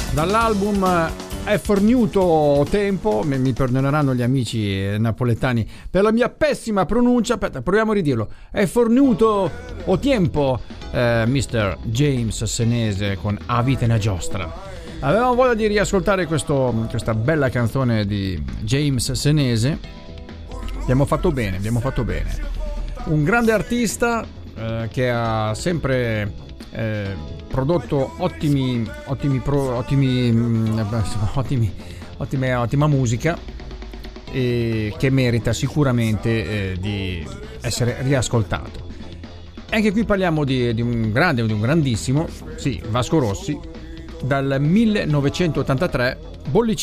Dall'album È fornuto tempo, mi perdoneranno gli amici napoletani per la mia pessima pronuncia. Aspetta, proviamo a ridirlo. È fornuto o tempo, Mr. James Senese con A vita una giostra. Avevamo voglia di riascoltare questa bella canzone di James Senese. Abbiamo fatto bene. Un grande artista che ha sempre prodotto ottima musica, e che merita sicuramente di essere riascoltato. Anche qui parliamo di un grandissimo, sì, Vasco Rossi, dal 1983, Bollicine.